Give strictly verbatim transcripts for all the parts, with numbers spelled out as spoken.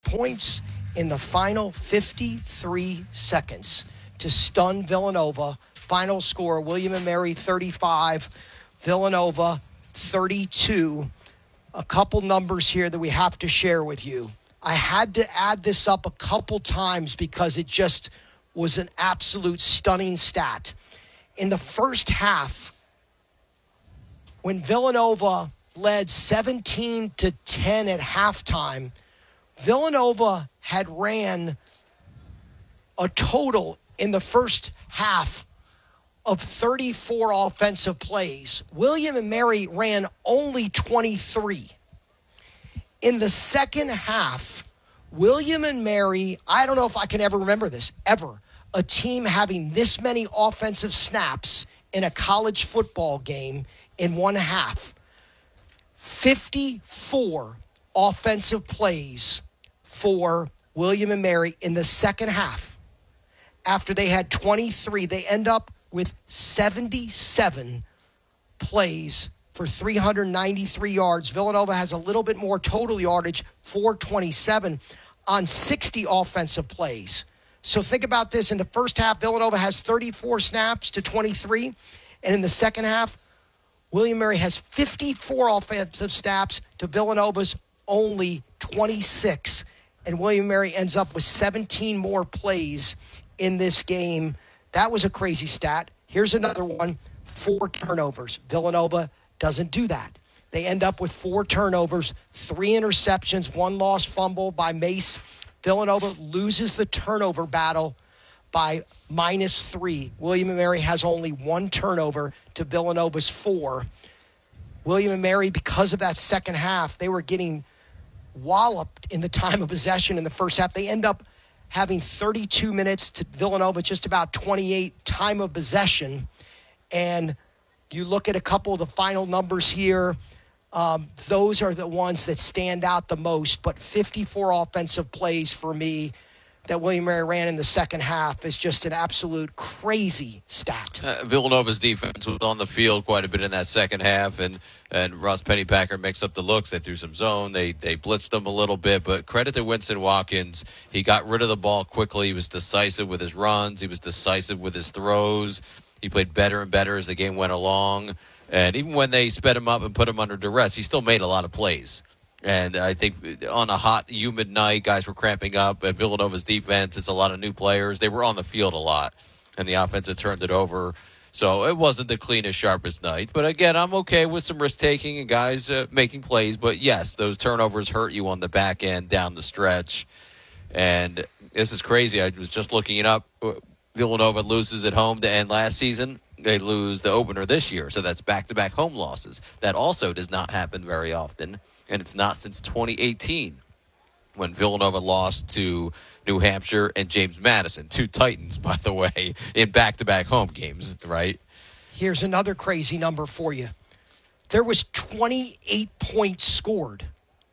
points in the final fifty-three seconds to stun Villanova. Final score, William and Mary thirty-five, Villanova thirty-two. A couple numbers here that we have to share with you. I had to add this up a couple times because it just was an absolute stunning stat. In the first half, when Villanova led seventeen to ten at halftime, Villanova had ran a total in the first half of thirty-four offensive plays. William and Mary ran only twenty-three. In the second half, William and Mary, I don't know if I can ever remember this, ever, a team having this many offensive snaps in a college football game in one half. fifty-four offensive plays for William and Mary in the second half. After they had twenty-three, they end up with seventy-seven plays for three hundred ninety-three yards. Villanova has a little bit more total yardage, four twenty-seven on sixty offensive plays. So think about this. In the first half, Villanova has thirty-four snaps to twenty-three. And in the second half, William and Mary has fifty-four offensive snaps to Villanova's only twenty-six. And William and Mary ends up with seventeen more plays in this game. That was a crazy stat. Here's another one, four turnovers. Villanova doesn't do that. They end up with four turnovers, three interceptions, one lost fumble by Mace. Villanova loses the turnover battle by minus three. William and Mary has only one turnover to Villanova's four. William and Mary, because of that second half, they were getting walloped in the time of possession in the first half. They end up having thirty-two minutes to Villanova, just about twenty-eight time of possession. And you look at a couple of the final numbers here. Um, those are the ones that stand out the most. But fifty-four offensive plays for me that William and Mary ran in the second half is just an absolute crazy stat. Uh, Villanova's defense was on the field quite a bit in that second half, and, and Ross Pennypacker mixed up the looks. They threw some zone. They they blitzed them a little bit, but credit to Winston Watkins. He got rid of the ball quickly. He was decisive with his runs. He was decisive with his throws. He played better and better as the game went along. And even when they sped him up and put him under duress, he still made a lot of plays. And I think on a hot, humid night, guys were cramping up. At Villanova's defense, it's a lot of new players. They were on the field a lot, and the offense had turned it over. So it wasn't the cleanest, sharpest night. But again, I'm okay with some risk-taking and guys uh, making plays. But yes, those turnovers hurt you on the back end down the stretch. And this is crazy. I was just looking it up. Villanova loses at home to end last season. They lose the opener this year. So that's back-to-back home losses. That also does not happen very often. And it's not since twenty eighteen when Villanova lost to New Hampshire and James Madison, two Titans, by the way, in back-to-back home games, right? Here's another crazy number for you. There was twenty-eight points scored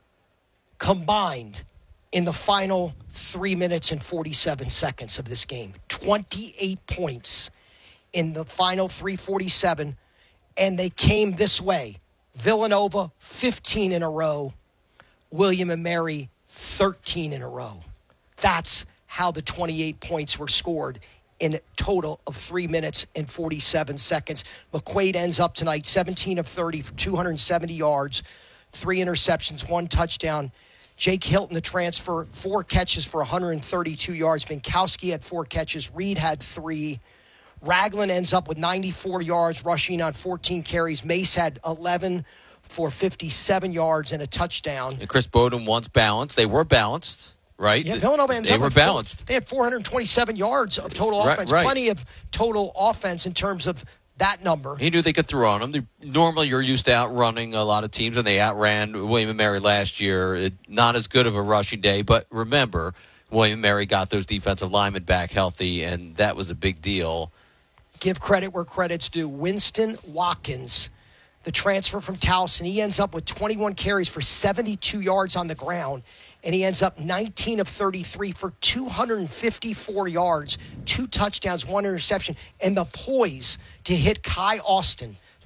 combined in the final three minutes and forty-seven seconds of this game. twenty-eight points in the final three forty-seven, and they came this way. Villanova, fifteen in a row. William and Mary, thirteen in a row. That's how the twenty-eight points were scored in a total of three minutes and forty-seven seconds. McQuaid ends up tonight seventeen of thirty for two hundred seventy yards, three interceptions, one touchdown. Jake Hilton, the transfer, four catches for one hundred thirty-two yards. Minkowski had four catches. Reed had three. Ragland ends up with ninety-four yards, rushing on fourteen carries. Mace had eleven for fifty-seven yards and a touchdown. And Chris Bowden wants balance. They were balanced, right? Yeah, Villanova ends they up were with balanced. Four, they had four hundred twenty-seven yards of total right, offense. Right. Plenty of total offense in terms of that number. He knew they could throw on him. They, normally, you're used to outrunning a lot of teams, and they outran William and Mary last year. It, not as good of a rushing day, but remember, William and Mary got those defensive linemen back healthy, and that was a big deal. Give credit where credit's due. Winston Watkins, the transfer from Towson, he ends up with twenty-one carries for seventy-two yards on the ground, and he ends up nineteen of thirty-three for two hundred fifty-four yards, two touchdowns, one interception, and the poise to hit Kai Austin,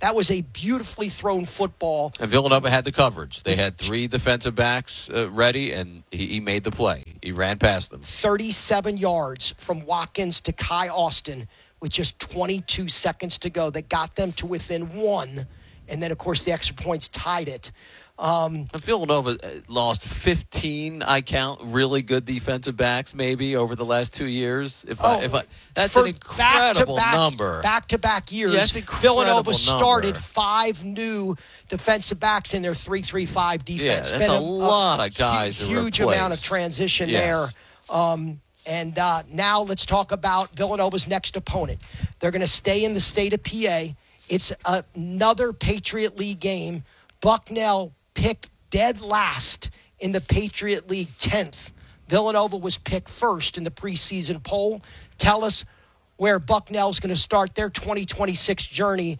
That was a beautifully thrown football. And Villanova had the coverage. They had three defensive backs uh, ready, and he, he made the play. He ran past them. thirty-seven yards from Watkins to Kai Austin with just twenty-two seconds to go. That got them to within one. And then, of course, the extra points tied it. Um, Villanova lost fifteen, I count, really good defensive backs maybe over the last two years. If oh, I, if I, that's an incredible back-to-back, number. Back-to-back years, yeah, that's incredible Villanova started number. five new defensive backs in their three three five defense. Yeah, that's Been a, a lot of guys. Huge, huge amount of transition yes. there. Um, and uh, now let's talk about Villanova's next opponent. They're going to stay in the state of P A. It's another Patriot League game. Bucknell picked dead last in the Patriot League tenth. Villanova was picked first in the preseason poll. Tell us where Bucknell's going to start their twenty twenty-six journey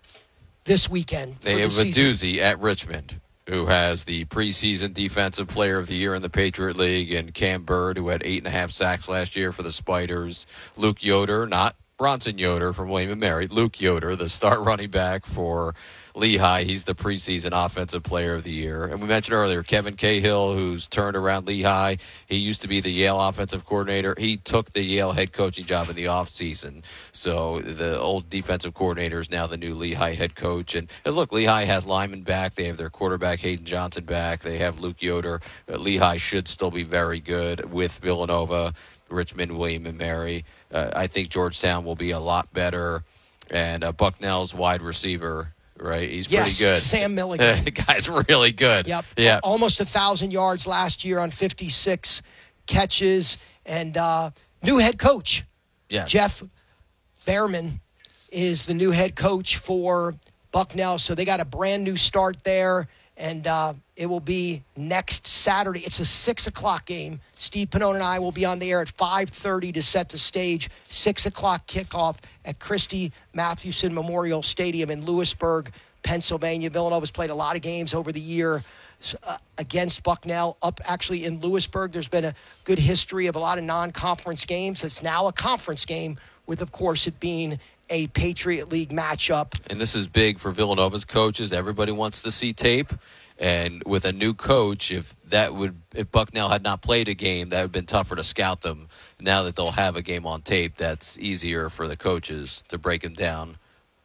this weekend. They have a doozy at Richmond, who has the preseason defensive player of the year in the Patriot League, and Cam Bird, who had eight and a half sacks last year for the Spiders. Luke Yoder, not Bronson Yoder from William and Mary. Luke Yoder, the start running back for Lehigh. He's the preseason offensive player of the year. And we mentioned earlier Kevin Cahill, who's turned around Lehigh. He used to be the Yale offensive coordinator. He took the Yale head coaching job in the offseason. So the old defensive coordinator is now the new Lehigh head coach. And, and look, Lehigh has Lyman back. They have their quarterback Hayden Johnson back. They have Luke Yoder. Uh, Lehigh should still be very good with Villanova, Richmond, William and Mary. Uh, I think Georgetown will be a lot better. And uh, Bucknell's wide receiver, right? He's yes, pretty good. Sam Milligan. The guy's really good. Yep. Yeah. Almost one thousand yards last year on fifty-six catches. And uh, new head coach, yes. Jeff Behrman, is the new head coach for Bucknell. So they got a brand new start there. And uh, it will be next Saturday. It's a six o'clock game. Steve Pannone and I will be on the air at five thirty to set the stage. six o'clock kickoff at Christy Mathewson Memorial Stadium in Lewisburg, Pennsylvania. Villanova's played a lot of games over the year uh, against Bucknell. Up actually in Lewisburg, there's been a good history of a lot of non-conference games. It's now a conference game with, of course, it being a Patriot League matchup. And this is big for Villanova's coaches. Everybody wants to see tape. And with a new coach, if that would, if Bucknell had not played a game, that would have been tougher to scout them. Now that they'll have a game on tape, that's easier for the coaches to break them down.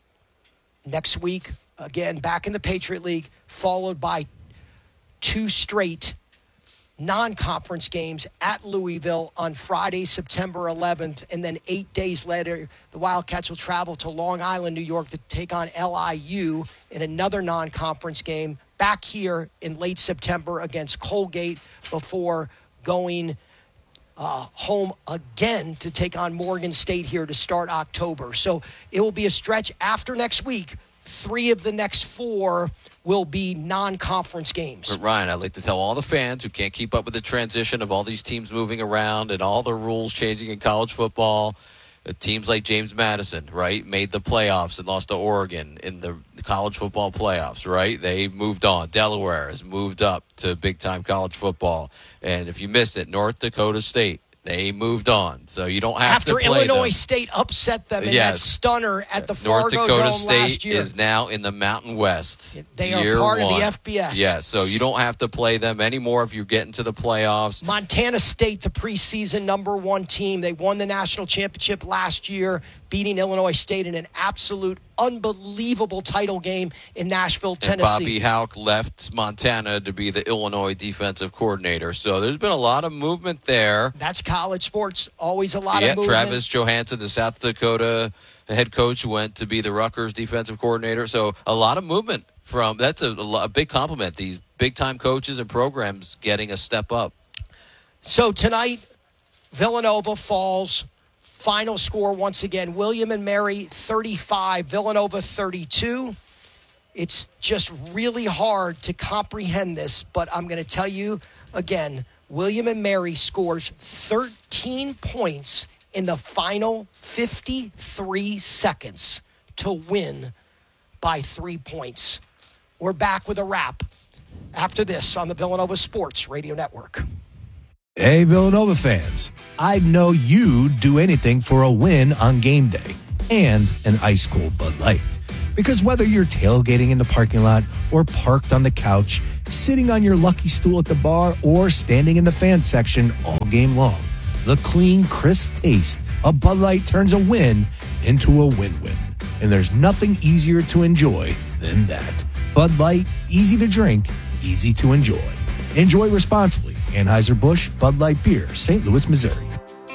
Next week, again, back in the Patriot League, followed by two straight non-conference games at Louisville on Friday, September eleventh, and then eight days later, the Wildcats will travel to Long Island, New York to take on L I U in another non-conference game back here in late September against Colgate before going uh, home again to take on Morgan State here to start October. So it will be a stretch after next week. Three of the next four will be non-conference games. But Ryan, I'd like to tell all the fans who can't keep up with the transition of all these teams moving around and all the rules changing in college football, uh, teams like James Madison, right, made the playoffs and lost to Oregon in the college football playoffs, right? They moved on. Delaware has moved up to big-time college football. And if you missed it, North Dakota State, they moved on, so you don't have After to play Illinois them. State upset them in Yes. that stunner at the North Fargo Dakota Dome State last year. is now in the Mountain West. They are Year part one. of the F B S. Yeah, so you don't have to play them anymore if you're getting to the playoffs. Montana State, the preseason number one team. They won the national championship last year, beating Illinois State in an absolute unbelievable title game in Nashville, Tennessee. And Bobby Houck left Montana to be the Illinois defensive coordinator. So there's been a lot of movement there. That's college sports. Always a lot yeah, of movement. Travis Johansson, the South Dakota head coach, went to be the Rutgers defensive coordinator. So a lot of movement from that's a, a big compliment. These big-time coaches and programs getting a step up. So tonight, Villanova falls. Final score once again, William and Mary thirty-five, Villanova thirty-two. It's just really hard to comprehend this, but I'm going to tell you again, William and Mary scores thirteen points in the final fifty-three seconds to win by three points. We're back with a wrap after this on the Villanova Sports Radio Network. Hey, Villanova fans, I know you'd do anything for a win on game day and an ice-cold Bud Light. Because whether you're tailgating in the parking lot or parked on the couch, sitting on your lucky stool at the bar, or standing in the fan section all game long, the clean, crisp taste of Bud Light turns a win into a win-win. And there's nothing easier to enjoy than that. Bud Light, easy to drink, easy to enjoy. Enjoy responsibly. Anheuser-Busch Bud Light Beer, Saint Louis, Missouri.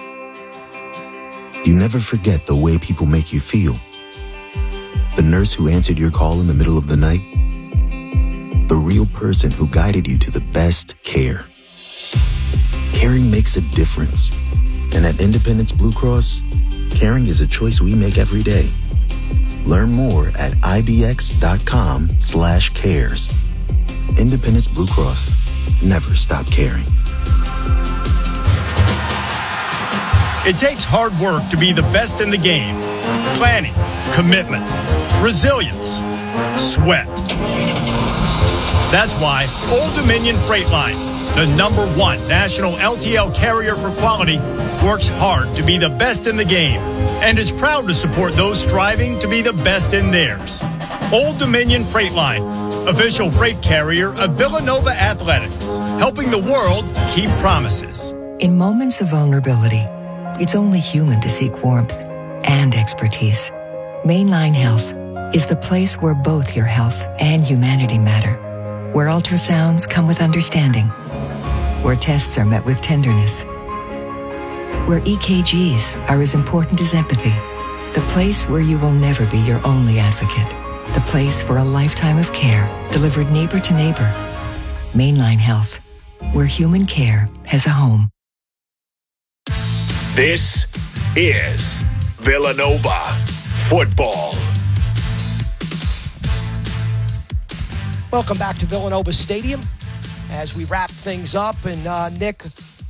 You never forget the way people make you feel. The nurse who answered your call in the middle of the night. The real person who guided you to the best care. Caring makes a difference. And at Independence Blue Cross, caring is a choice we make every day. Learn more at ibx.com slash cares. Independence Blue Cross. Never stop caring. It takes hard work to be the best in the game. Planning, commitment, resilience, sweat. That's why Old Dominion Freight Line, the number one national L T L carrier for quality, works hard to be the best in the game and is proud to support those striving to be the best in theirs. Old Dominion Freight Line, official freight carrier of Villanova Athletics, helping the world keep promises. In moments of vulnerability, it's only human to seek warmth and expertise. Mainline Health is the place where both your health and humanity matter, where ultrasounds come with understanding, where tests are met with tenderness, where E K Gs are as important as empathy, the place where you will never be your only advocate, the place for a lifetime of care delivered neighbor to neighbor. Mainline Health, where human care has a home. This is Villanova football. Welcome back to Villanova Stadium as we wrap things up. And uh, Nick,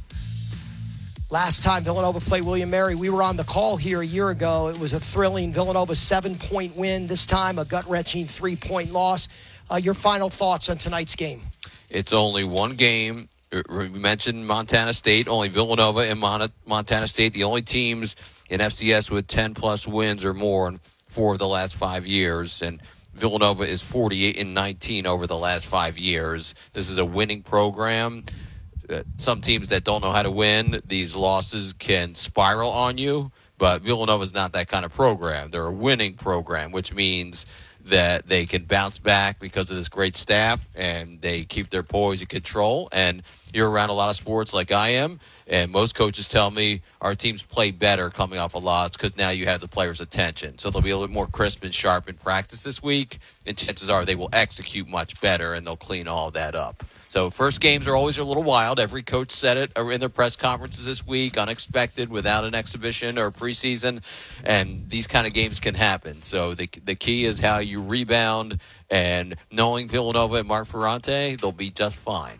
last time Villanova played William and Mary, we were on the call here a year ago. It was a thrilling Villanova seven-point win. This time, a gut-wrenching three-point loss. Uh, your final thoughts on tonight's game? It's only one game. We mentioned Montana State, only Villanova and Mon- Montana State, the only teams in F C S with ten-plus wins or more in four of the last five years. And Villanova is forty-eight and nineteen over the last five years. This is a winning program. Uh, some teams that don't know how to win, these losses can spiral on you. But Villanova is not that kind of program. They're a winning program, which means that they can bounce back because of this great staff, and they keep their poise and control. And you're around a lot of sports like I am, and most coaches tell me our teams play better coming off a loss because now you have the players' attention. So they'll be a little bit more crisp and sharp in practice this week, and chances are they will execute much better, and they'll clean all that up. So first games are always a little wild. Every coach said it in their press conferences this week, unexpected, without an exhibition or preseason, and these kind of games can happen. So the the key is how you rebound, and knowing Villanova and Mark Ferrante, they'll be just fine.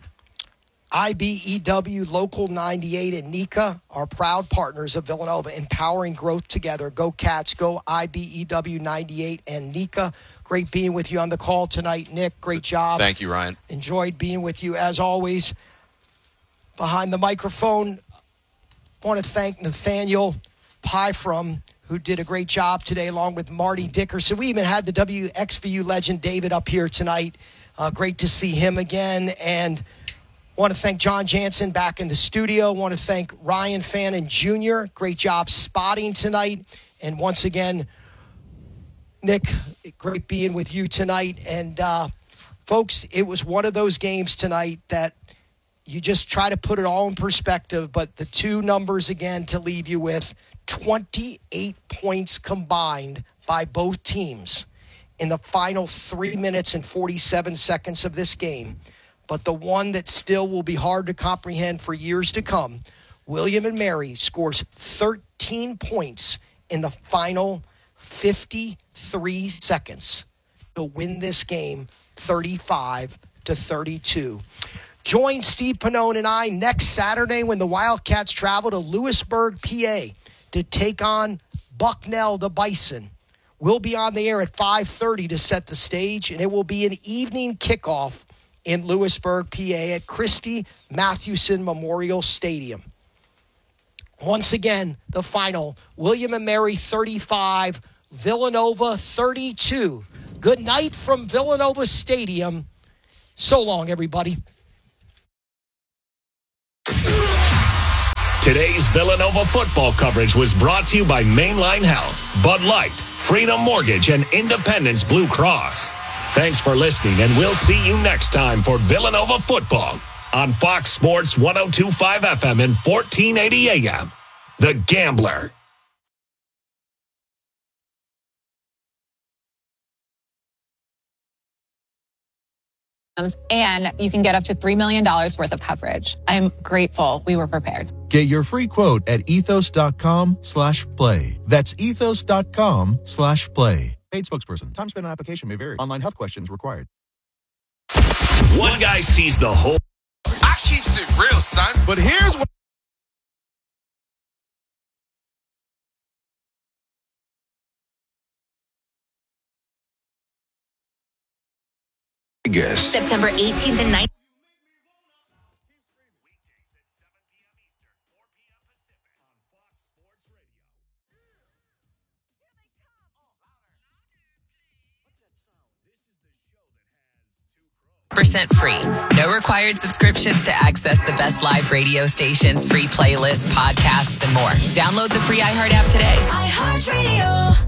I B E W Local ninety-eight and NECA are proud partners of Villanova, empowering growth together. Go Cats, go I B E W ninety-eight and NECA. Great being with you on the call tonight, Nick. Great job. Thank you, Ryan. Enjoyed being with you as always. Behind the microphone, I want to thank Nathaniel Pyfrom, who did a great job today, along with Marty Dickerson. We even had the W X V U legend David up here tonight. Uh, great to see him again. And want to thank John Jansen back in the studio. Want to thank Ryan Fannin Junior Great job spotting tonight. And once again, Nick, great being with you tonight. And, uh, folks, it was one of those games tonight that you just try to put it all in perspective. But the two numbers, again, to leave you with, twenty-eight points combined by both teams in the final three minutes and forty-seven seconds of this game. But the one that still will be hard to comprehend for years to come, William and Mary scores thirteen points in the final fifty-three seconds to win this game thirty-five to thirty-two. Join Steve Pannone and I next Saturday when the Wildcats travel to Lewisburg, P A to take on Bucknell the Bison. We'll be on the air at five thirty to set the stage, and it will be an evening kickoff in Lewisburg, P A at Christy Mathewson Memorial Stadium. Once again, the final, William and Mary thirty-five, Villanova thirty-two. Good night from Villanova Stadium. So long, everybody. Today's Villanova football coverage was brought to you by Mainline Health, Bud Light, Freedom Mortgage, and Independence Blue Cross. Thanks for listening, and we'll see you next time for Villanova football on Fox Sports one oh two point five F M and fourteen eighty A M. The Gambler. And you can get up to three million dollars worth of coverage. I'm grateful we were prepared. Get your free quote at ethos.com slash play. That's ethos.com slash play. Paid spokesperson. Time spent on application may vary. Online health questions required. One guy sees the whole... I keeps it real, son. But here's what... Guess. September eighteenth and nineteenth. Percent free. No required subscriptions to access the best live radio stations, free playlists, podcasts, and more. Download the free iHeart app today. iHeartRadio.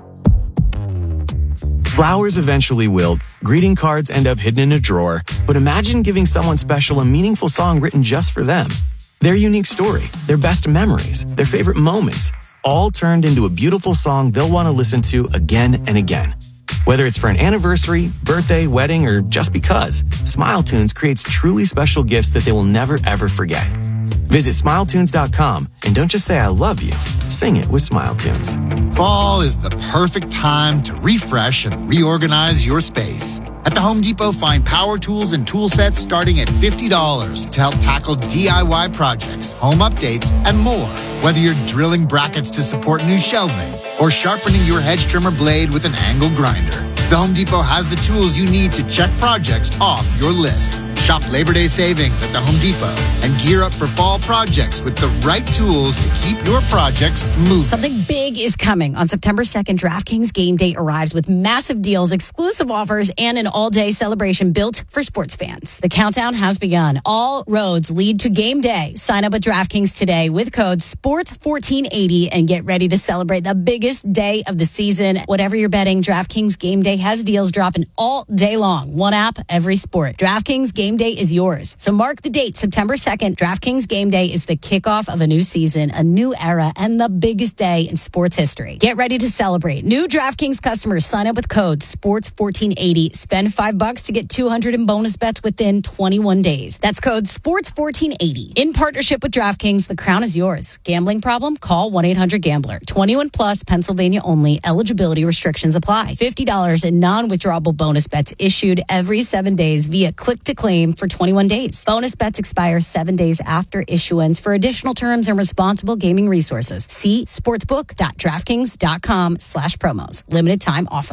Flowers eventually wilt, greeting cards end up hidden in a drawer, but imagine giving someone special a meaningful song written just for them. Their unique story, their best memories, their favorite moments, all turned into a beautiful song they'll want to listen to again and again. Whether it's for an anniversary, birthday, wedding, or just because, Smile Tunes creates truly special gifts that they will never, ever forget. Visit smile tunes dot com and don't just say I love you, sing it with Smile Tunes. Fall is the perfect time to refresh and reorganize your space. At the Home Depot, find power tools and tool sets starting at fifty dollars to help tackle D I Y projects, home updates, and more. Whether you're drilling brackets to support new shelving or sharpening your hedge trimmer blade with an angle grinder, the Home Depot has the tools you need to check projects off your list. Shop Labor Day savings at the Home Depot and gear up for fall projects with the right tools to keep your projects moving. Something big is coming. On September second, DraftKings Game Day arrives with massive deals, exclusive offers, and an all-day celebration built for sports fans. The countdown has begun. All roads lead to Game Day. Sign up with DraftKings today with code sports fourteen eighty and get ready to celebrate the biggest day of the season. Whatever you're betting, DraftKings Game Day has deals dropping all day long. One app, every sport. DraftKings Game Day is yours. So mark the date, September second. DraftKings Game Day is the kickoff of a new season, a new era, and the biggest day in sports history. Get ready to celebrate. New DraftKings customers sign up with code sports fourteen eighty. Spend five bucks to get two hundred in bonus bets within twenty-one days. That's code sports fourteen eighty. In partnership with DraftKings, the crown is yours. Gambling problem? Call one eight hundred gambler. twenty-one plus, Pennsylvania only. Eligibility restrictions apply. fifty dollars in non-withdrawable bonus bets issued every seven days via click to claim for twenty-one days. Bonus bets expire seven days after issuance. For additional terms and responsible gaming resources, see sportsbook.draftkings.com slash promos. Limited time offer.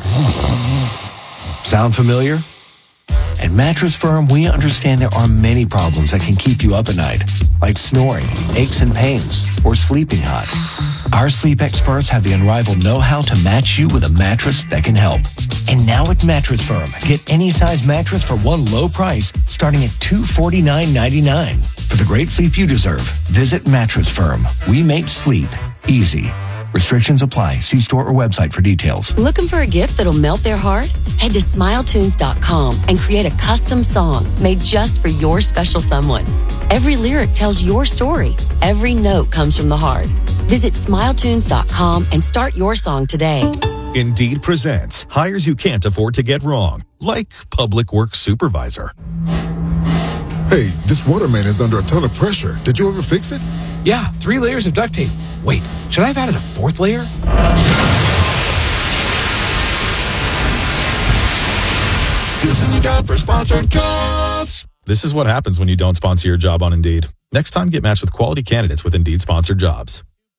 Sound familiar? At Mattress Firm, we understand there are many problems that can keep you up at night, like snoring, aches and pains, or sleeping hot. Our sleep experts have the unrivaled know-how to match you with a mattress that can help. And now at Mattress Firm, get any size mattress for one low price starting at two hundred forty-nine ninety-nine. For the great sleep you deserve, visit Mattress Firm. We make sleep easy. Restrictions apply. See store or website for details. Looking for a gift that'll melt their heart? Head to smile tunes dot com and create a custom song made just for your special someone. Every lyric tells your story. Every note comes from the heart. Visit smile tunes dot com and start your song today. Indeed presents hires you can't afford to get wrong, like public works supervisor. Hey, this waterman is under a ton of pressure. Did you ever fix it? Yeah, three layers of duct tape. Wait, should I have added a fourth layer? This is a job for sponsored jobs. This is what happens when you don't sponsor your job on Indeed. Next time, get matched with quality candidates with Indeed sponsored jobs.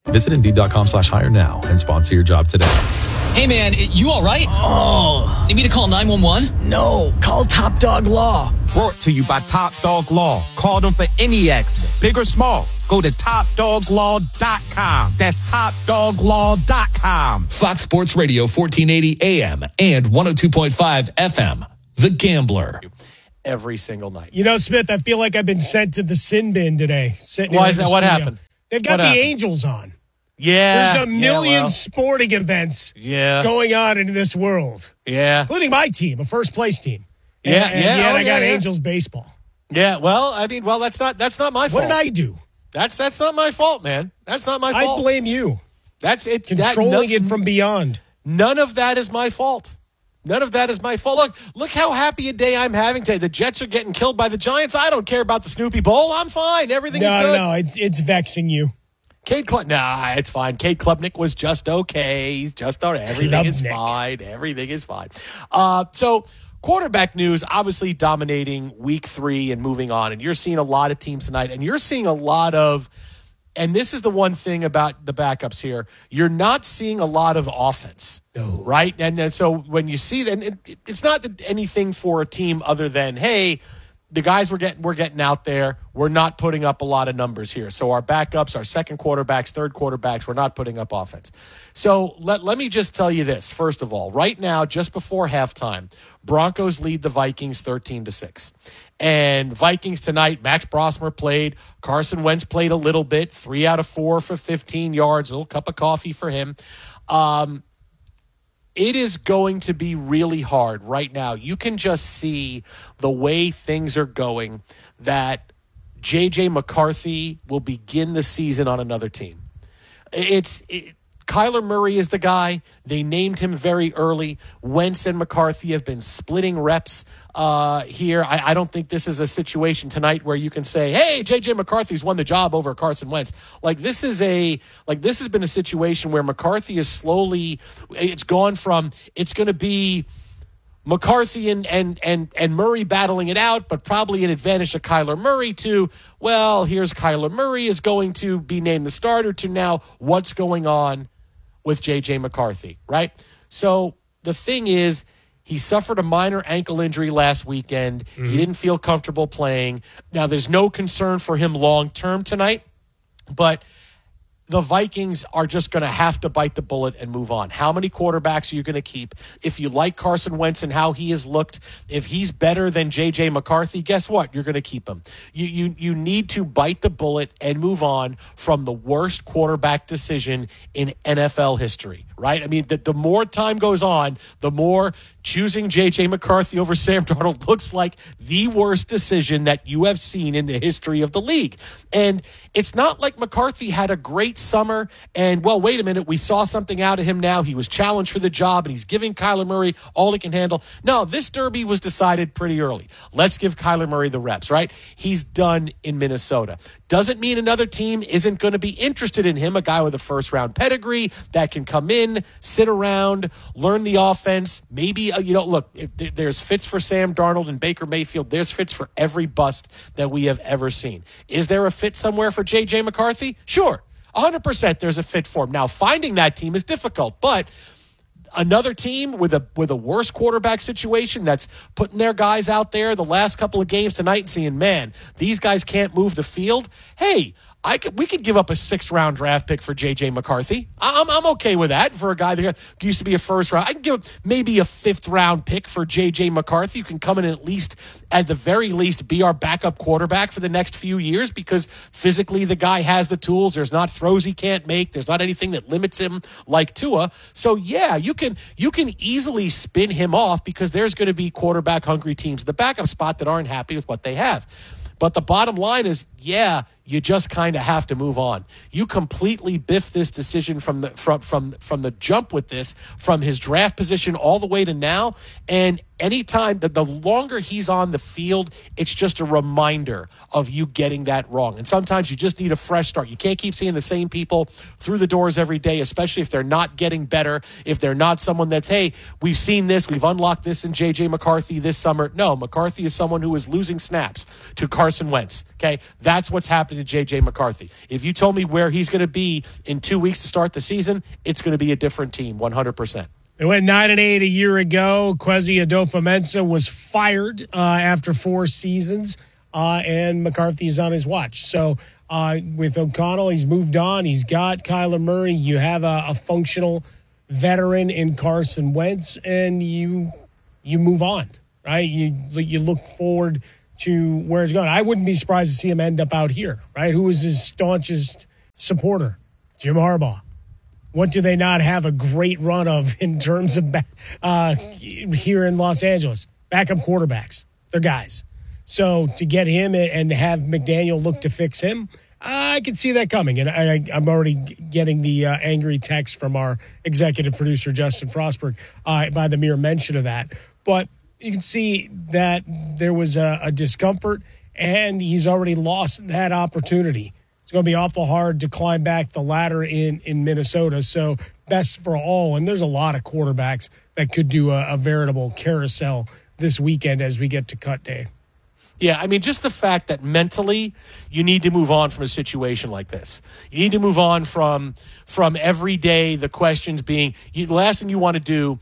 Visit Indeed.com slash hire now and sponsor your job today. Hey, man, you all right? Oh. Need me to call nine one one? No, call Top Dog Law. Brought to you by Top Dog Law. Call them for any accident, big or small. Go to top dog law dot com. That's top dog law dot com. Fox Sports Radio, fourteen eighty A M and one oh two point five F M. The Gambler. Every single night. You know, Smith, I feel like I've been sent to the sin bin today. Why is that? What happened? They've got what the happened? Angels on. Yeah. There's a million yeah, well, sporting events yeah. going on in this world. Yeah. Including my team, a first place team. And, Yeah, and yeah. yet Oh, I got yeah, yeah. Angels baseball. Yeah, well, I mean, well, that's not that's not my fault. What did I do? That's that's not my fault, man. That's not my fault. I blame you. That's it. Controlling that, it from beyond. None of that is my fault. None of that is my fault. Look, look how happy a day I'm having today. The Jets are getting killed by the Giants. I don't care about the Snoopy Bowl. I'm fine. Everything no, is good. No, no, it's it's vexing you. Cade Klub, nah, it's fine. Cade Klubnik was just okay. He's just all right. Everything is Klubnik. fine. Everything is fine. Uh, so quarterback news, obviously dominating week three and moving on. And you're seeing a lot of teams tonight, and you're seeing a lot of, and this is the one thing about the backups here, you're not seeing a lot of offense, no. right? And, and so when you see that, it, it's not that anything for a team other than, hey, the guys we're getting we're getting out there, we're not putting up a lot of numbers here. So our backups, our second quarterbacks, third quarterbacks, we're not putting up offense. So let, let me just tell you this, first of all. Right now, just before halftime, Broncos lead the Vikings thirteen to six. And Vikings tonight, Max Brosmer played. Carson Wentz played a little bit, three out of four for fifteen yards, a little cup of coffee for him. Um It is going to be really hard right now. You can just see the way things are going that J J McCarthy will begin the season on another team. It's it, Kyler Murray is the guy. They named him very early. Wentz and McCarthy have been splitting reps uh, here. I, I don't think this is a situation tonight where you can say, hey, J J McCarthy's won the job over Carson Wentz. Like this is a like this has been a situation where McCarthy is slowly it's gone from it's going to be McCarthy and, and and and Murray battling it out, but probably an advantage to Kyler Murray to, well, here's Kyler Murray is going to be named the starter to now what's going on with J J McCarthy, right? So the thing is, he suffered a minor ankle injury last weekend. Mm-hmm. He didn't feel comfortable playing. Now, there's no concern for him long-term tonight, but the Vikings are just going to have to bite the bullet and move on. How many quarterbacks are you going to keep? If you like Carson Wentz and how he has looked, if he's better than J J McCarthy, guess what? You're going to keep him. You, you, you need to bite the bullet and move on from the worst quarterback decision in N F L history, right? I mean, the, the more time goes on, the more choosing J J McCarthy over Sam Darnold looks like the worst decision that you have seen in the history of the league. And it's not like McCarthy had a great summer and, well, wait a minute, we saw something out of him now. He was challenged for the job and he's giving Kyler Murray all he can handle. No, this derby was decided pretty early. Let's give Kyler Murray the reps, right? He's done in Minnesota. Doesn't mean another team isn't going to be interested in him, a guy with a first-round pedigree that can come in, sit around, learn the offense. Maybe, uh, you know, look, if there's fits for Sam Darnold and Baker Mayfield. There's fits for every bust that we have ever seen. Is there a fit somewhere for J J McCarthy? Sure. one hundred percent there's a fit for him. Now, finding that team is difficult, but another team with a with a worse quarterback situation that's putting their guys out there the last couple of games tonight and seeing, man, these guys can't move the field. Hey, I could, we could give up a sixth-round draft pick for J J McCarthy. I'm I'm okay with that for a guy that used to be a first-round. I can give up maybe a fifth-round pick for J J McCarthy. You can come in and at least, at the very least, be our backup quarterback for the next few years because physically the guy has the tools. There's not throws he can't make. There's not anything that limits him like Tua. So, yeah, you can you can easily spin him off because there's going to be quarterback-hungry teams at the backup spot that aren't happy with what they have. But the bottom line is, yeah, you just kind of have to move on. You completely biff this decision from the from from from the jump with this, from his draft position all the way to now. And anytime that the longer he's on the field, it's just a reminder of you getting that wrong. And sometimes you just need a fresh start. You can't keep seeing the same people through the doors every day, especially if they're not getting better, if they're not someone that's, hey, we've seen this, we've unlocked this in J J McCarthy this summer. No, McCarthy is someone who is losing snaps to Carson Wentz. Okay, That's what's happening to J J. McCarthy. If you told me where he's going to be in two weeks to start the season, it's going to be a different team, one hundred percent. They went nine and eight a year ago. Kwesi Adofo-Mensah was fired uh, after four seasons, uh, and McCarthy is on his watch. So uh, with O'Connell, he's moved on. He's got Kyler Murray. You have a, a functional veteran in Carson Wentz, and you you move on, right? You you look forward to where it's going. I wouldn't be surprised to see him end up out here, right? Who is his staunchest supporter? Jim Harbaugh. What do they not have a great run of in terms of uh, here in Los Angeles? Backup quarterbacks. They're guys. So to get him and have McDaniel look to fix him, I can see that coming. And I, I'm already getting the uh, angry text from our executive producer, Justin Frostberg, uh, by the mere mention of that. But you can see that there was a, a discomfort, and he's already lost that opportunity. It's going to be awful hard to climb back the ladder in, in Minnesota. So best for all. And there's a lot of quarterbacks that could do a, a veritable carousel this weekend as we get to cut day. Yeah, I mean, just the fact that mentally you need to move on from a situation like this. You need to move on from from every day the questions being, you, the last thing you want to do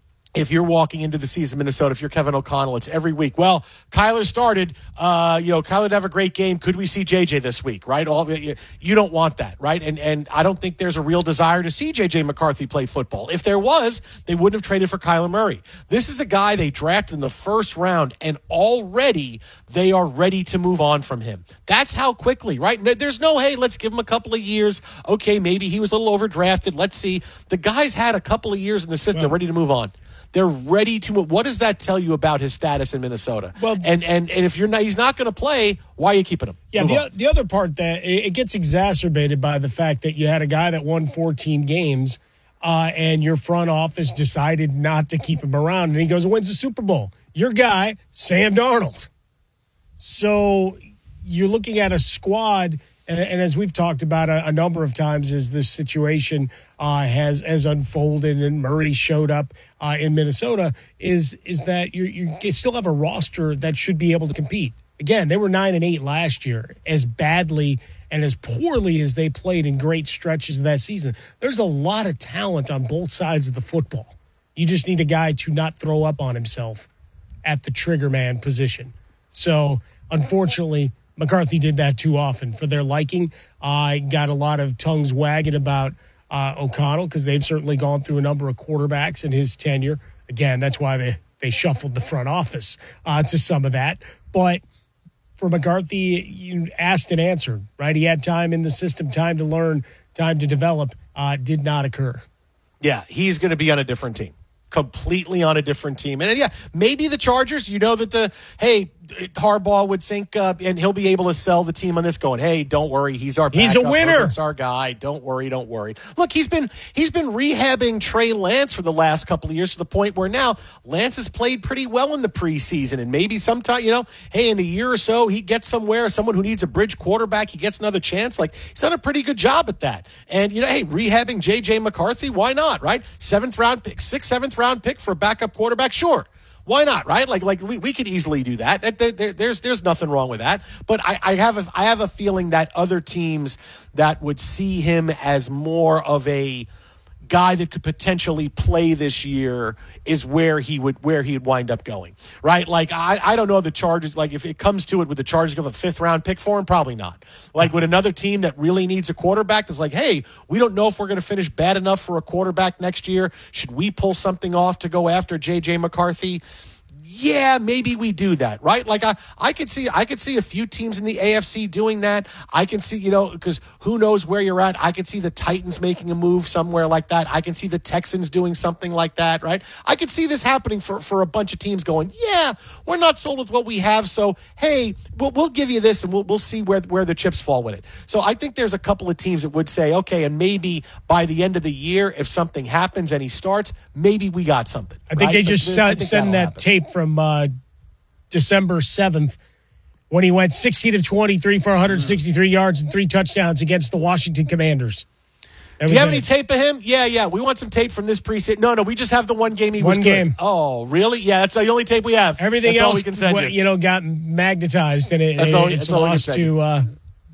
if you're walking into the season in Minnesota, if you're Kevin O'Connell, it's every week. Well, Kyler started, uh, you know, Kyler did have a great game. Could we see J J this week, right? All you, you don't want that, right? And and I don't think there's a real desire to see J J. McCarthy play football. If there was, they wouldn't have traded for Kyler Murray. This is a guy they drafted in the first round, and already they are ready to move on from him. That's how quickly, right? There's no, hey, let's give him a couple of years. Okay, maybe he was a little overdrafted. Let's see. The guy's had a couple of years in the system. They're ready to move on. They're ready to move. What does that tell you about his status in Minnesota? Well, and and and if you're not, he's not going to play. Why are you keeping him? Yeah, Move the, on. the other part that it gets exacerbated by the fact that you had a guy that won fourteen games, uh, and your front office decided not to keep him around, and he goes and wins the Super Bowl. Your guy, Sam Darnold. So you're looking at a squad. And, and as we've talked about a, a number of times, as this situation uh, has has unfolded and Murray showed up uh, in Minnesota, is is that you you still have a roster that should be able to compete. Again, they were nine and eight last year. As badly and as poorly as they played in great stretches of that season, there's a lot of talent on both sides of the football. You just need a guy to not throw up on himself at the trigger man position. So, unfortunately, McCarthy did that too often for their liking. I uh, got a lot of tongues wagging about uh, O'Connell because they've certainly gone through a number of quarterbacks in his tenure. Again, that's why they, they shuffled the front office uh, to some of that. But for McCarthy, you asked and answered, right? He had time in the system, time to learn, time to develop. Uh, did not occur. Yeah, he's going to be on a different team. Completely on a different team. And, yeah, maybe the Chargers, you know that the, hey, Harbaugh would think, uh, and he'll be able to sell the team on this going, hey, don't worry, he's our backup. He's a winner. Herbert's our guy. Don't worry, don't worry. Look, he's been he's been rehabbing Trey Lance for the last couple of years to the point where now Lance has played pretty well in the preseason. And maybe sometime, you know, hey, in a year or so, he gets somewhere, someone who needs a bridge quarterback, he gets another chance. Like, he's done a pretty good job at that. And, you know, hey, rehabbing J J. McCarthy, why not, right? Seventh round pick, sixth, seventh round pick for a backup quarterback, sure. Why not, right? Like, like we, we could easily do that. There, there, there's there's nothing wrong with that. But I, I have a, I have a feeling that other teams that would see him as more of a guy that could potentially play this year is where he would where he'd wind up going, right? Like, I, I don't know the Chargers. Like, if it comes to it, would the Chargers give a fifth round pick for him? Probably not. Like, with another team that really needs a quarterback that's like, hey, we don't know if we're going to finish bad enough for a quarterback next year. Should we pull something off to go after J J. McCarthy? Yeah, maybe we do that, right? Like, I, I could see, I could see a few teams in the A F C doing that. I can see, you know, because who knows where you're at. I could see the Titans making a move somewhere like that. I can see the Texans doing something like that, right? I could see this happening for, for a bunch of teams going, yeah, we're not sold with what we have, so hey, we'll, we'll give you this and we'll we'll see where where the chips fall with it. So I think there's a couple of teams that would say, okay, and maybe by the end of the year, if something happens and he starts, maybe we got something. I think right? they just but, sent, send that happen. tape from uh, December seventh when he went sixteen of twenty-three for one hundred sixty-three mm. yards and three touchdowns against the Washington Commanders. Do you have any tape of him? Yeah, yeah. We want some tape from this preseason. No, no, we just have the one game he was One good. game. Oh, really? Yeah, that's the only tape we have. Everything that's else, all we can send you. you know, got magnetized and it, That's it, all- it's that's all we can lost send to you. uh,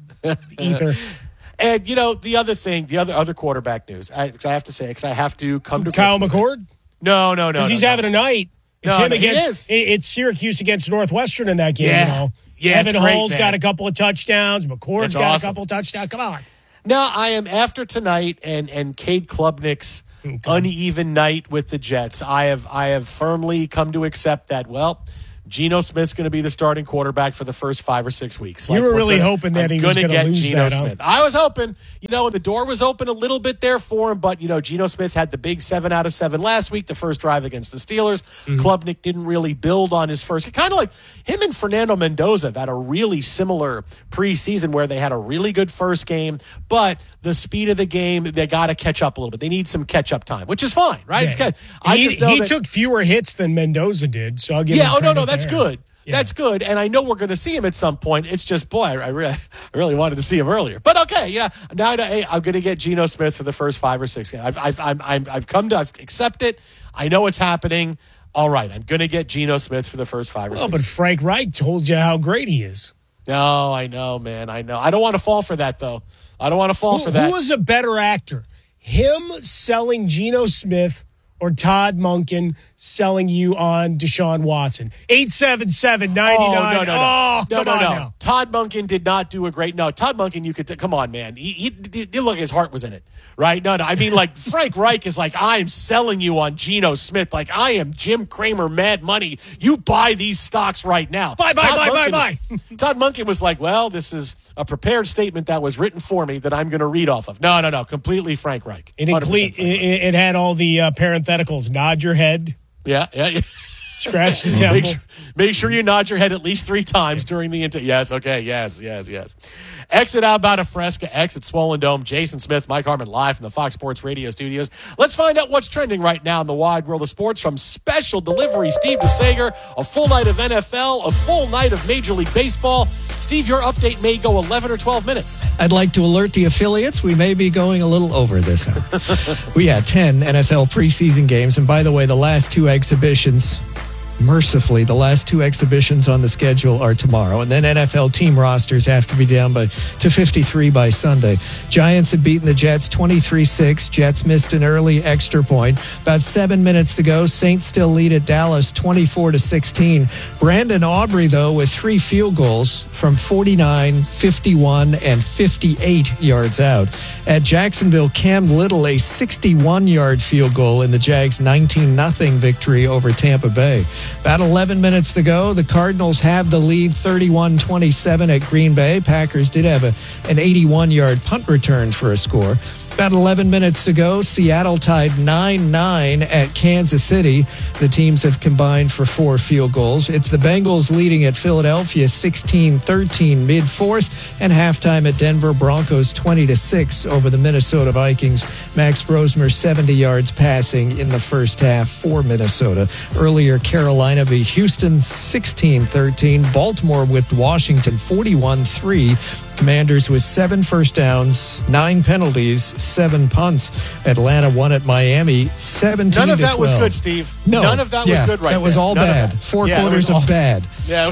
ether. And you know the other thing, the other other quarterback news. I, 'cause I have to say, because I have to come to Kyle grips with it. McCord? No, no, no. Because he's no, having no. a night. It's No, him no, he against. is. it- It's Syracuse against Northwestern in that game. Yeah. You know? Yeah, it's Evan great, Hull's man. got a couple of touchdowns. McCord's It's got awesome. a couple of touchdowns. Come on. Now I am after tonight and and Cade Klubnik's uneven night with the Jets. I have I have firmly come to accept that. Well, Geno Smith's going to be the starting quarterback for the first five or six weeks. You were we're really gonna- hoping that I'm he was gonna gonna get lose Geno that, huh? Smith. I was hoping, you know, and the door was open a little bit there for him. But you know, Geno Smith had the big seven out of seven last week, the first drive against the Steelers. Mm-hmm. Klubnik didn't really build on his first. Kind of like him and Fernando Mendoza have had a really similar preseason where they had a really good first game, but the speed of the game, they got to catch up a little bit. They need some catch up time, which is fine, right? Yeah. It's good. I he just know he that- took fewer hits than Mendoza did, so I'll give yeah. him Oh no, no, credit that's there. good. That's good, and I know we're going to see him at some point. It's just, boy, I really, I really wanted to see him earlier. But okay, yeah. Now I, hey, I'm going to get Geno Smith for the first five or six games. I've, I've, I'm, I'm, I've come to, I've accept it. I know what's happening. All right, I'm going to get Geno Smith for the first five or Well, six. but Frank Reich told you how great he is. No, I know, man. I know. I don't want to fall for that, though. I don't want to fall Who, for that. who was a better actor, him selling Geno Smith or Todd Monken selling you on Deshaun Watson? eight seven seven, nine nine. Oh, no, no, no. Oh, no, come no, on no. now. Todd Monken did not do a great. No, Todd Monken, you could, t- come on, man. He, he, he, he- look, his heart was in it, right? No, no. I mean, like, Frank Reich is like, I'm selling you on Geno Smith. Like, I am Jim Cramer, mad money. You buy these stocks right now. Buy, buy, Todd buy, buy, Monken- buy. Todd Monken was like, well, this is a prepared statement that was written for me that I'm going to read off of. No, no, no. Completely Frank Reich. It, one hundred percent incle- Frank Reich. it, it had all the uh, parentheticals. Nod your head, Yeah, yeah, yeah. scratch the Make temple. sure, make sure you nod your head at least three times during the inter. Yes, okay, yes, yes, yes. Exit out about a Fresca, exit Swollen Dome. Jason Smith, Mike Harmon, live from the Fox Sports Radio studios. Let's find out what's trending right now in the wide world of sports from Special Delivery. Steve DeSager, a full night of N F L, a full night of Major League Baseball. Steve, your update may go eleven or twelve minutes. I'd like to alert the affiliates. We may be going a little over this hour. We had ten N F L preseason games. And by the way, the last two exhibitions, mercifully, the last two exhibitions on the schedule are tomorrow. And then N F L team rosters have to be down by to fifty-three by Sunday. Giants have beaten the Jets twenty-three six. Jets missed an early extra point. About seven minutes to go. Saints still lead at Dallas twenty-four to sixteen. Brandon Aubrey, though, with three field goals from forty-nine, fifty-one, and fifty-eight yards out. At Jacksonville, Cam Little, a sixty-one-yard field goal in the Jags' nineteen nothing victory over Tampa Bay. About eleven minutes to go. The Cardinals have the lead thirty-one twenty-seven at Green Bay. Packers did have a, an eighty-one-yard punt return for a score. About eleven minutes to go. Seattle tied nine nine at Kansas City. The teams have combined for four field goals. It's the Bengals leading at Philadelphia sixteen thirteen mid-fourth, and halftime at Denver Broncos twenty to six over the Minnesota Vikings. Max Brosmer seventy yards passing in the first half for Minnesota. Earlier, Carolina beat Houston sixteen thirteen. Baltimore whipped Washington forty-one three. Commanders with seven first downs, nine penalties, seven punts. Atlanta won at Miami seventeen to twelve. None of that was good, Steve. No, None of that yeah, was good right That was there. all None of bad. that. Four Yeah, it quarters was of all- bad. Yeah.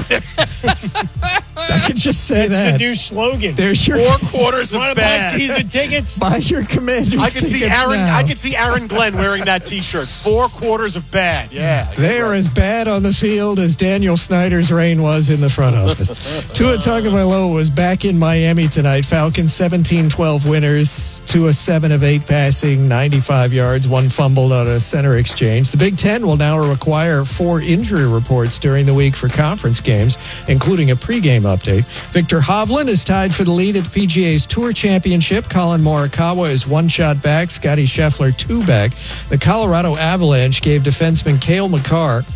I could just say It's that. the new slogan. There's your Four quarters of Want to buy bad. season tickets? Buy your Commanders I can see tickets Aaron. now. I can see Aaron Glenn wearing that T-shirt. Four quarters of bad. Yeah. They are as bad on the field as Daniel Snyder's reign was in the front office. Tua Tagovailoa was back in Miami tonight. Falcons seventeen twelve winners. Tua seven of eight passing, ninety-five yards, one fumbled on a center exchange. The Big Ten will now require four injury reports during the week for conference games, including a pregame update. Victor Hovland is tied for the lead at the P G A's Tour Championship. Colin Morikawa is one shot back. Scotty Scheffler two back. The Colorado Avalanche gave defenseman Cale Makar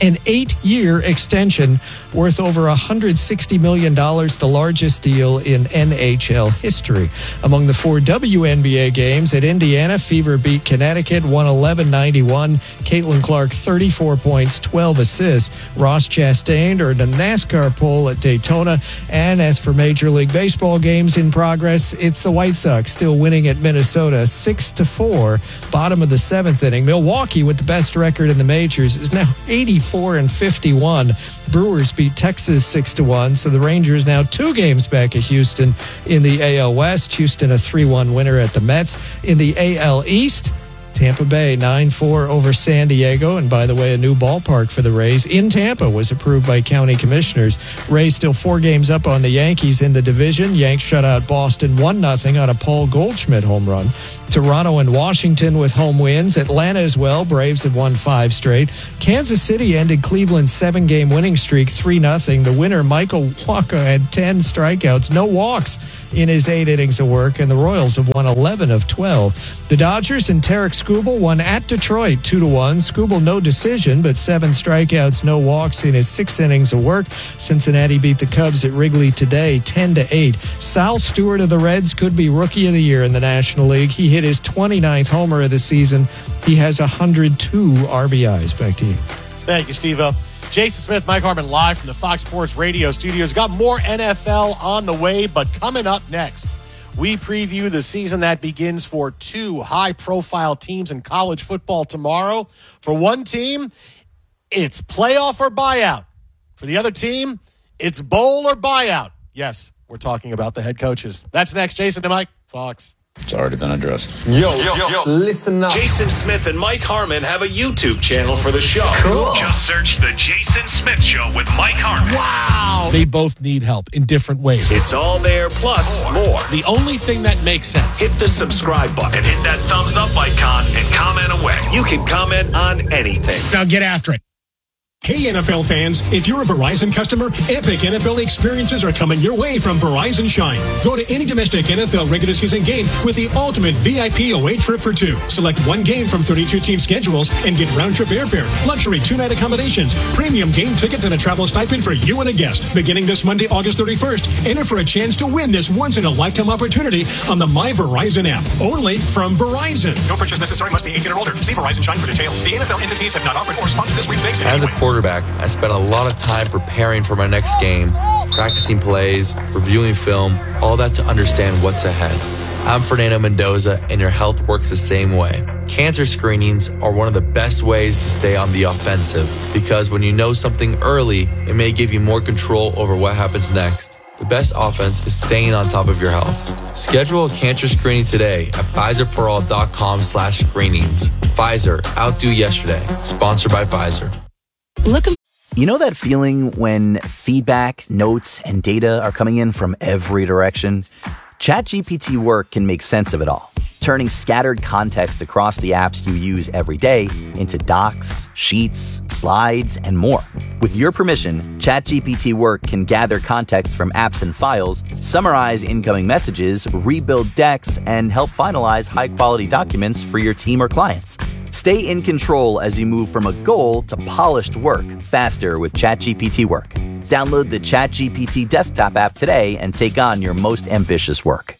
an eight-year extension worth over one hundred sixty million dollars, the largest deal in N H L history. Among the four W N B A games at Indiana, Fever beat Connecticut one eleven ninety-one. Caitlin Clark, thirty-four points, twelve assists. Ross Chastain earned a NASCAR pole at Daytona. And as for Major League Baseball games in progress, it's the White Sox still winning at Minnesota six to four. Bottom of the seventh inning. Milwaukee, with the best record in the majors, is now eighty-four and fifty-one. Brewers beat Texas six to one, so the Rangers now two games back at Houston in the A L West. Houston a three one winner at the Mets. In the A L East, Tampa Bay nine four over San Diego. And by the way, a new ballpark for the Rays in Tampa was approved by county commissioners. Rays still four games up on the Yankees in the division. Yanks shut out Boston one nothing on a Paul Goldschmidt home run. Toronto and Washington with home wins. Atlanta as well. Braves have won five straight. Kansas City ended Cleveland's seven-game winning streak three nothing. The winner, Michael Wacha, had ten strikeouts, no walks in his eight innings of work, and the Royals have won eleven of twelve. The Dodgers and Tarek Skubal won at Detroit two to one. Skubal no decision, but seven strikeouts, no walks in his six innings of work. Cincinnati beat the Cubs at Wrigley today ten to eight. Sal Stewart of the Reds could be Rookie of the Year in the National League. He hit his twenty-ninth homer of the season. He has one hundred two R B Is. Back to you. Thank you, Steve-O. Jason Smith, Mike Harmon, live from the Fox Sports Radio studios. Got more N F L on the way, but coming up next, we preview the season that begins for two high-profile teams in college football tomorrow. For one team, it's playoff or buyout. For the other team, it's bowl or buyout. Yes, we're talking about the head coaches. That's next. Jason and Mike, Fox. It's already been addressed. Yo, yo, yo, listen up. Jason Smith and Mike Harmon have a YouTube channel for the show. Cool. Just search The Jason Smith Show with Mike Harmon. Wow. They both need help in different ways. It's all there, plus more. more. The only thing that makes sense. Hit the subscribe button and hit that thumbs up icon and comment away. You can comment on anything. Now get after it. Hey, N F L fans, if you're a Verizon customer, epic N F L experiences are coming your way from Verizon Shine. Go to any domestic N F L regular season game with the ultimate V I P away trip for two. Select one game from thirty-two team schedules and get round-trip airfare, luxury two-night accommodations, premium game tickets, and a travel stipend for you and a guest. Beginning this Monday, August thirty-first, enter for a chance to win this once-in-a-lifetime opportunity on the My Verizon app, only from Verizon. No purchase necessary, must be eighteen or older. See Verizon Shine for details. The N F L entities have not offered or sponsored this sweepstakes in any way. Quarterback, I spent a lot of time preparing for my next game, practicing plays, reviewing film, all that to understand what's ahead. I'm Fernando Mendoza, and your health works the same way. Cancer screenings are one of the best ways to stay on the offensive, because when you know something early, it may give you more control over what happens next. The best offense is staying on top of your health. Schedule a cancer screening today at Pfizerforall.com slash screenings. Pfizer, outdo yesterday. Sponsored by Pfizer. Look, you know that feeling when feedback, notes, and data are coming in from every direction? ChatGPT Work can make sense of it all, turning scattered context across the apps you use every day into docs, sheets, slides, and more. With your permission, ChatGPT Work can gather context from apps and files, summarize incoming messages, rebuild decks, and help finalize high-quality documents for your team or clients. Stay in control as you move from a goal to polished work faster with ChatGPT Work. Download the ChatGPT desktop app today and take on your most ambitious work.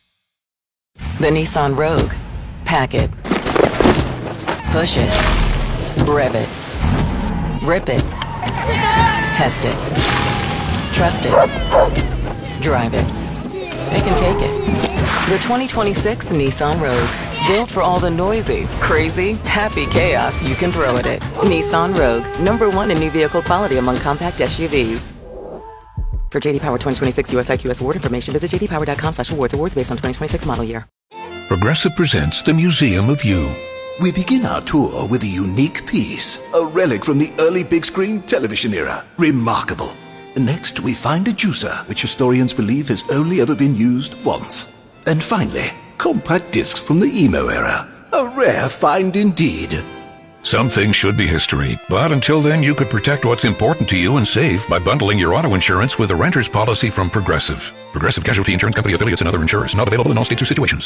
The Nissan Rogue. Pack it. Push it. Rev it. Rip it. Test it. Trust it. Drive it. They can take it. The twenty twenty-six Nissan Rogue. Built for all the noisy, crazy, happy chaos you can throw at it. Nissan Rogue, number one in new vehicle quality among compact S U Vs. For J D Power twenty twenty-six U S I Q S award information, visit j d power dot com slash awards. Awards based on twenty twenty-six model year. Progressive presents the Museum of You. We begin our tour with a unique piece, a relic from the early big screen television era. Remarkable. Next, we find a juicer, which historians believe has only ever been used once. And finally, compact discs from the emo era. A rare find indeed. Some things should be history, but until then you could protect what's important to you and save by bundling your auto insurance with a renter's policy from Progressive. Progressive Casualty Insurance Company affiliates and other insurers. Not available in all states or situations.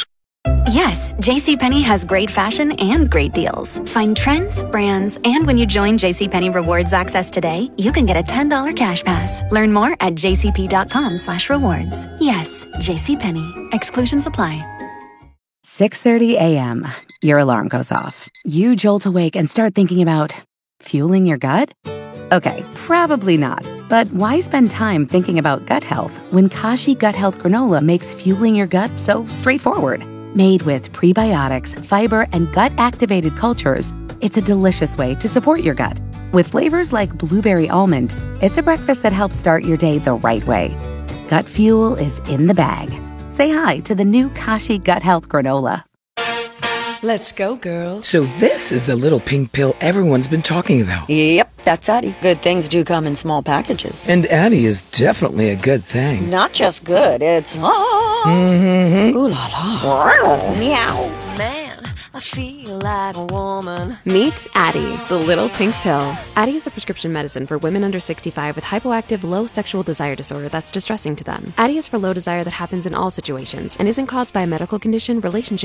Yes, JCPenney has great fashion and great deals. Find trends, brands, and when you join JCPenney Rewards Access today, you can get a ten dollars cash pass. Learn more at jcp.com slash rewards. Yes, JCPenney. Exclusions apply. six thirty a.m. Your alarm goes off. You jolt awake and start thinking about fueling your gut? Okay, probably not. But why spend time thinking about gut health when Kashi Gut Health Granola makes fueling your gut so straightforward? Made with prebiotics, fiber, and gut-activated cultures, it's a delicious way to support your gut. With flavors like blueberry almond, it's a breakfast that helps start your day the right way. Gut fuel is in the bag. Say hi to the new Kashi Gut Health Granola. Let's go, girls. So this is the little pink pill everyone's been talking about. Yep, that's Addie. Good things do come in small packages. And Addie is definitely a good thing. Not just good, it's... Ah, mm-hmm. Ooh la la. Meow. Man, I feel like a woman. Meet Addie, the little pink pill. Addie is a prescription medicine for women under sixty-five with hypoactive low sexual desire disorder that's distressing to them. Addie is for low desire that happens in all situations and isn't caused by a medical condition, relationship